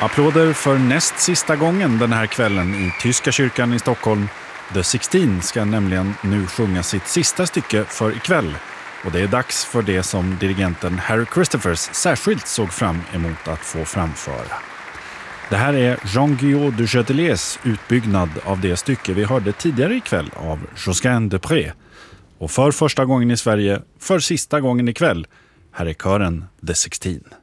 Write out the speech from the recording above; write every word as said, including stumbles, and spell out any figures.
Applåder för näst sista gången den här kvällen i Tyska kyrkan i Stockholm. The Sixteen ska nämligen nu sjunga sitt sista stycke för ikväll. Och det är dags för det som dirigenten Harry Christophers särskilt såg fram emot att få framföra. Det här är Jean-Guillaume de Châtelets utbyggnad av det stycke vi hörde tidigare ikväll av Josquin de Pré. Och för första gången i Sverige, för sista gången ikväll, här är kören The Sixteen.